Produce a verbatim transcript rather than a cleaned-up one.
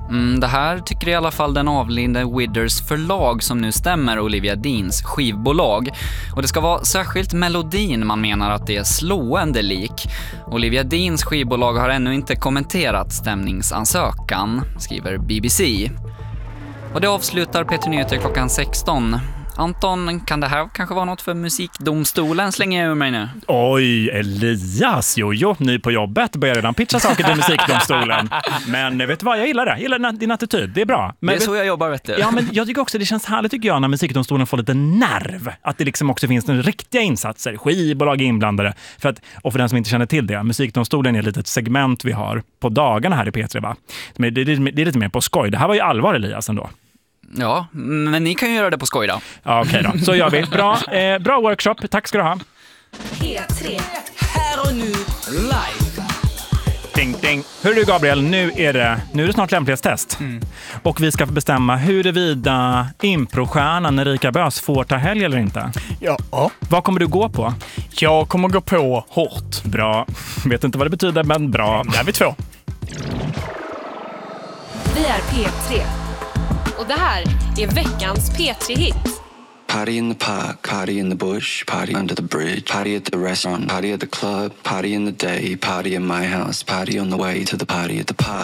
Mm, det här tycker i alla fall den avlidne Withers förlag som nu stämmer Olivia Deans skivbolag. Och det ska vara särskilt melodin man menar att det är slående lik. Olivia Deans skivbolag har ännu inte kommenterat stämningsansökan, skriver B B C. Och det avslutar P tre Nyheter klockan sexton. Anton, kan det här kanske vara något för musikdomstolen? Slänger jag ur mig nu. Oj, Elias, jojo, ny på jobbet. Börjar redan pitcha saker till musikdomstolen. Men vet du vad, jag gillar det. Jag gillar din attityd, det är bra. Men det är så jag jobbar, vet du. Ja, men jag tycker också det känns härligt tycker jag när musikdomstolen får lite nerv. Att det liksom också finns en riktiga insatser. Skivbolag är inblandade. För att, och för den som inte känner till det, musikdomstolen är ett litet segment vi har på dagarna här i P tre, va? Men det, det, det är lite mer på skoj. Det här var ju allvar, Elias, ändå. Ja, men ni kan ju göra det på skoj då. Ja, okej då. Så gör vi. Bra, eh, bra workshop. Tack ska du ha. P tre. Här och nu, live. Ding, ding. Hör du Gabriel, nu är det, nu är det snart lämplighetstest. Mm. Och vi ska bestämma huruvida improstjärnan Erika Bös får ta helg eller inte. Ja. Vad kommer du gå på? Jag kommer gå på hårt. Bra. Vet inte vad det betyder, men bra. Där är vi två. Vi är P tre. Och det här är veckans P tre-hit. Party in the park, party in the bush, party under the bridge, party at the restaurant, party at the club, party in the day, party in my house, party on the way to the party at the park.